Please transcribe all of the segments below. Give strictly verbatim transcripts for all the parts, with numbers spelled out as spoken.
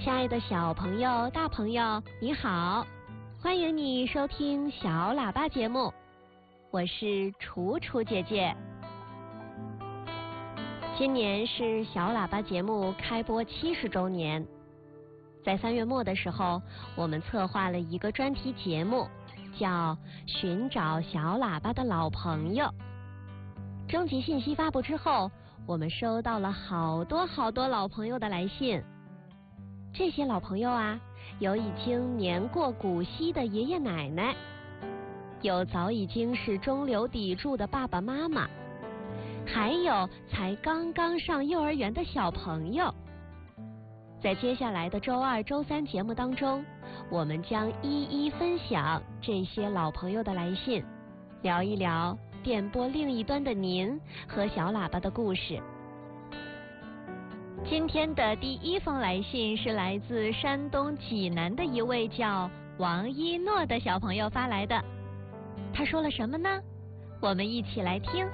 亲爱的小朋友、大朋友，你好，欢迎你收听小喇叭节目，我是楚楚姐姐。今年是小喇叭节目开播七十周年，在三月末的时候，我们策划了一个专题节目，叫《寻找小喇叭的老朋友》。征集信息发布之后，我们收到了好多好多老朋友的来信。这些老朋友啊，有已经年过古稀的爷爷奶奶，有早已经是中流砥柱的爸爸妈妈，还有才刚刚上幼儿园的小朋友。在接下来的周二、周三节目当中，我们将一一分享这些老朋友的来信，聊一聊电波另一端的您和小喇叭的故事。今天的第一封来信是来自山东济南的一位叫王一诺的小朋友发来的。他说了什么呢？我们一起来听。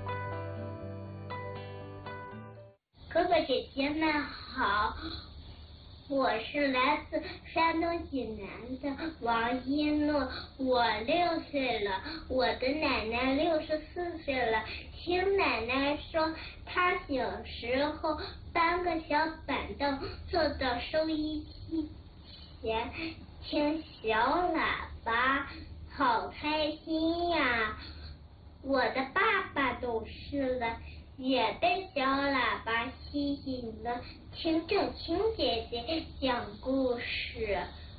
哥哥姐姐们好，我是来自山东济南的王一诺，我六岁了，我的奶奶六十四岁了。听奶奶说，她小时候搬个小板凳坐到收音机前听小喇叭，好开心呀！我的爸爸懂事了，也被小喇叭吸引了，听正清姐姐讲故事。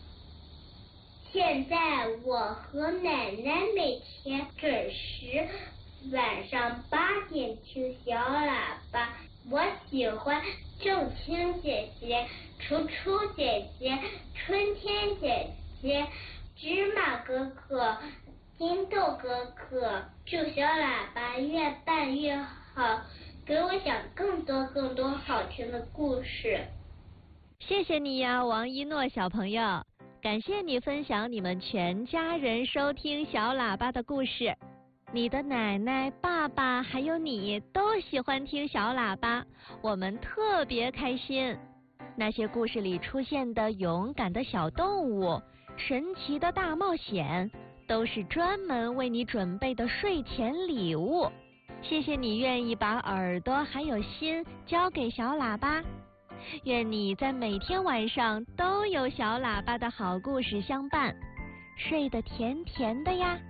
现在我和奶奶每天准时晚上八点听小喇叭。我喜欢正清姐姐、楚楚姐姐、春天姐姐、芝麻哥哥、金豆哥哥。祝小喇叭越办越好，给我讲更多更多好听的故事。 谢谢你呀，王一诺小朋友，感谢你分享你们全家人收听小喇叭的故事。你的奶奶、爸爸还有你都喜欢听小喇叭，我们特别开心。那些故事里出现的勇敢的小动物、神奇的大冒险，都是专门为你准备的睡前礼物。谢谢你愿意把耳朵还有心交给小喇叭，愿你在每天晚上都有小喇叭的好故事相伴，睡得甜甜的呀。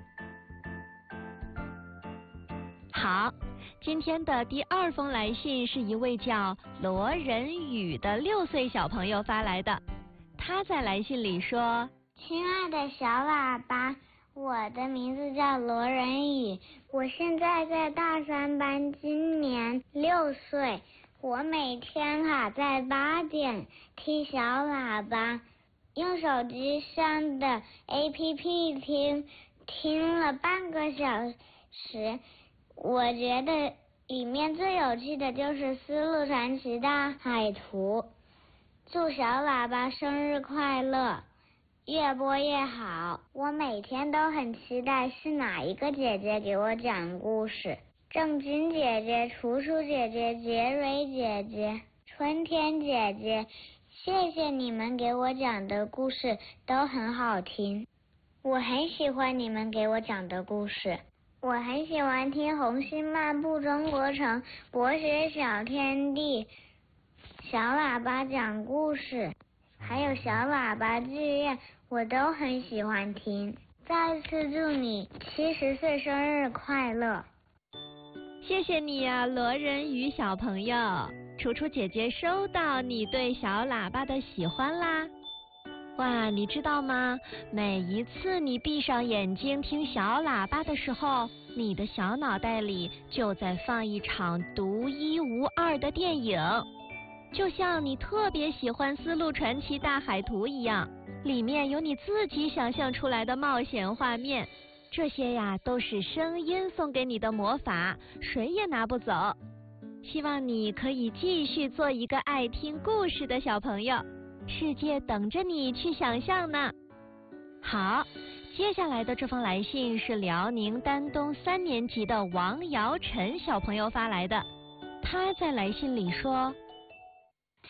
好，今天的第二封来信是一位叫罗仁宇的六岁小朋友发来的。他在来信里说： 亲爱的小喇叭，我的名字叫罗仁宇，我现在在大三班，今年六岁。我每天卡在八点听小喇叭，用手机上的 A P P 听，听了半个小时。我觉得里面最有趣的就是丝路传奇大海图。祝小喇叭生日快乐，越播越好。我每天都很期待是哪一个姐姐给我讲故事。正金姐姐、楚楚姐姐、杰蕊姐姐、春天姐姐，谢谢你们给我讲的故事都很好听，我很喜欢你们给我讲的故事。我很喜欢听红星漫步中国城、博学小天地、小喇叭讲故事，还有小喇叭剧院，我都很喜欢听。再次祝你七十岁生日快乐！ 谢谢你呀，罗仁宇小朋友。楚楚姐姐收到你对小喇叭的喜欢啦。哇，你知道吗？每一次你闭上眼睛听小喇叭的时候，你的小脑袋里就在放一场独一无二的电影，就像你特别喜欢丝路传奇大海图一样，里面有你自己想象出来的冒险画面。这些呀，都是声音送给你的魔法，谁也拿不走。希望你可以继续做一个爱听故事的小朋友，世界等着你去想象呢。好，接下来的这封来信是辽宁丹东三年级的王瑶晨小朋友发来的。他在来信里说：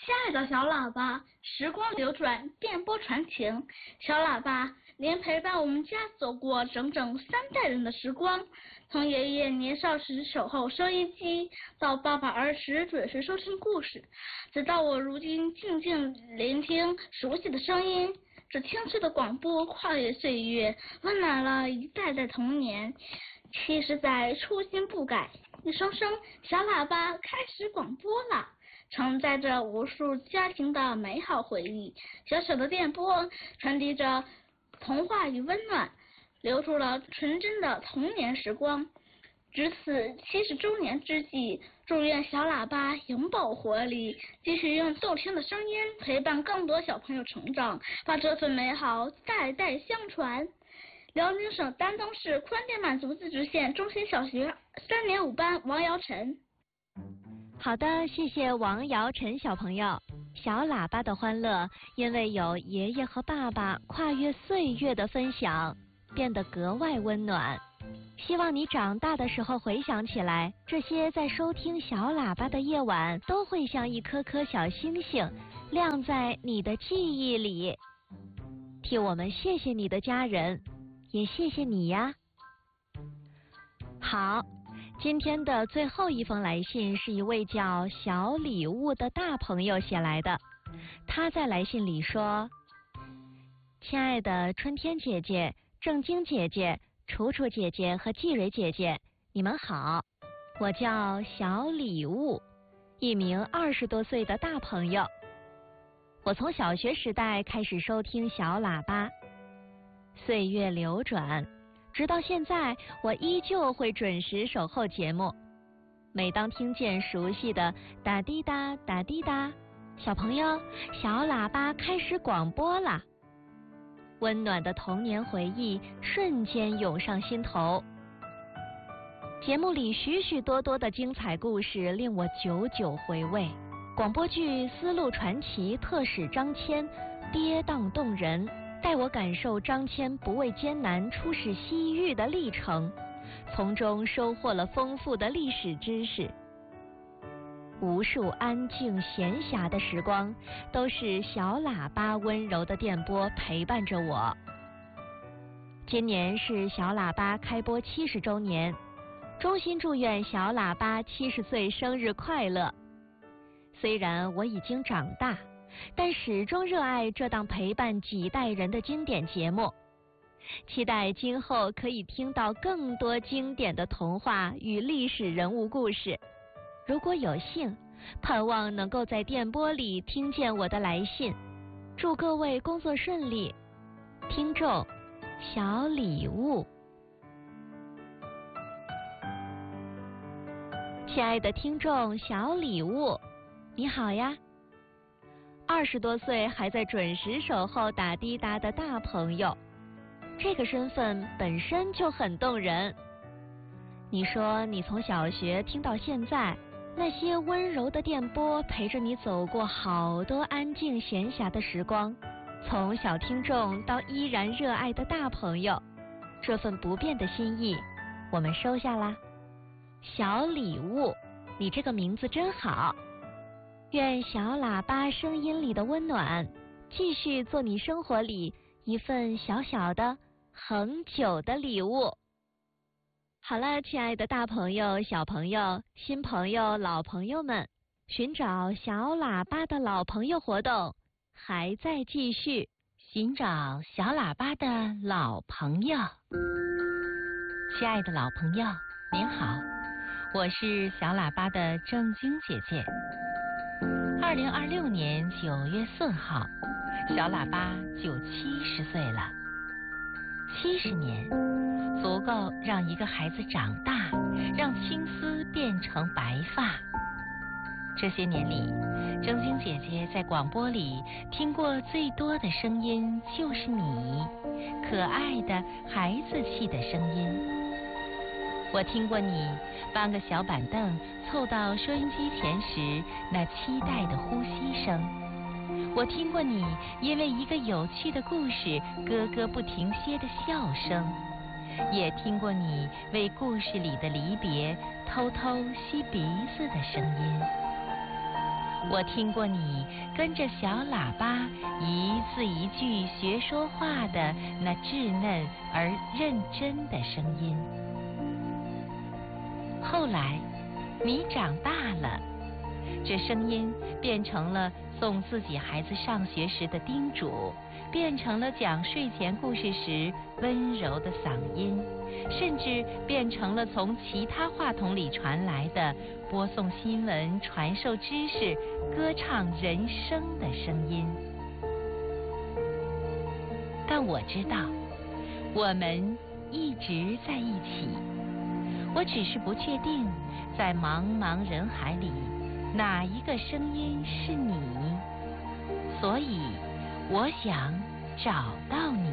亲爱的小喇叭，时光流转，电波传情。小喇叭，您陪伴我们家走过整整三代人的时光，从爷爷年少时守候收音机，到爸爸儿时准时收听故事，直到我如今静静聆听熟悉的声音。这清脆的广播跨越岁月，温暖了一代代童年。七十载初心不改，一声声小喇叭开始广播了，承载着无数家庭的美好回忆。小小的电波传递着童话与温暖，留住了纯真的童年时光。值此七十周年之际，祝愿小喇叭永葆活力，继续用动听的声音陪伴更多小朋友成长，把这份美好代代相传。辽宁省丹东市宽甸满族自治县中心小学三年五班王瑶晨。 好的，谢谢王瑶晨小朋友。小喇叭的欢乐，因为有爷爷和爸爸跨越岁月的分享，变得格外温暖。希望你长大的时候回想起来，这些在收听小喇叭的夜晚，都会像一颗颗小星星，亮在你的记忆里。替我们谢谢你的家人，也谢谢你呀。好，今天的最后一封来信是一位叫小礼物的大朋友写来的。他在来信里说：亲爱的春天姐姐、正晶姐姐、楚楚姐姐和季蕊姐姐，你们好，我叫小礼物，一名二十多岁的大朋友。我从小学时代开始收听小喇叭，岁月流转，直到现在，我依旧会准时守候节目。每当听见熟悉的哒滴哒哒滴哒，小朋友，小喇叭开始广播了。温暖的童年回忆瞬间涌上心头。节目里许许多多的精彩故事令我久久回味。广播剧《丝路传奇》特使张骞跌宕动人，带我感受张骞不畏艰难出使西域的历程，从中收获了丰富的历史知识。无数安静闲暇的时光，都是小喇叭温柔的电波陪伴着我。今年是小喇叭开播七十周年，衷心祝愿小喇叭七十岁生日快乐。虽然我已经长大，但始终热爱这档陪伴几代人的经典节目，期待今后可以听到更多经典的童话与历史人物故事。如果有幸，盼望能够在电波里听见我的来信。祝各位工作顺利。听众小礼物。亲爱的听众小礼物，你好呀。二十多岁还在准时守候打滴答的大朋友，这个身份本身就很动人。你说你从小学听到现在，那些温柔的电波陪着你走过好多安静闲暇的时光，从小听众到依然热爱的大朋友，这份不变的心意我们收下啦。小礼物，你这个名字真好。愿小喇叭声音里的温暖继续做你生活里一份小小的恒久的礼物。好了，亲爱的大朋友、小朋友、新朋友、老朋友们，寻找小喇叭的老朋友活动还在继续。 寻找小喇叭的老朋友。亲爱的老朋友，您好，我是小喇叭的正晶姐姐。二零二六年九月四号，小喇叭就七十岁了。七十年，足够让一个孩子长大，让青丝变成白发。这些年里，正晶姐姐在广播里听过最多的声音就是你，可爱的孩子气的声音。我听过你搬个小板凳凑到收音机前时那期待的呼吸声，我听过你因为一个有趣的故事咯咯不停歇的笑声，也听过你为故事里的离别偷偷吸鼻子的声音。 我听过你跟着小喇叭一字一句学说话的那稚嫩而认真的声音。后来，你长大了，这声音变成了送自己孩子上学时的叮嘱，变成了讲睡前故事时温柔的嗓音，甚至变成了从其他话筒里传来的播送新闻、传授知识、歌唱人生的声音。但我知道，我们一直在一起。我只是不确定，在茫茫人海里，哪一个声音是你？所以，我想找到你。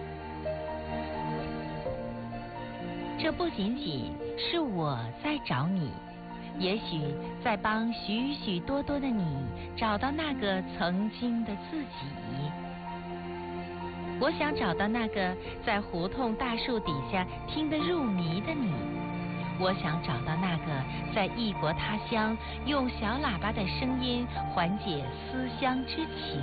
这不仅仅是我在找你，也许在帮许许多多的你找到那个曾经的自己。我想找到那个在胡同大树底下听得入迷的你。我想找到那个在异国他乡用小喇叭的声音缓解思乡之情